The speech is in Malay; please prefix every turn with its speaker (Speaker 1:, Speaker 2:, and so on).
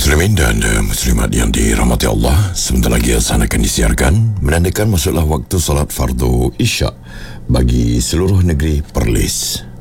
Speaker 1: Muslimin dan muslimat yang dirahmati Allah, sebentar lagi azan akan disiarkan, menandakan masuklah waktu salat fardu Isyak bagi seluruh negeri Perlis.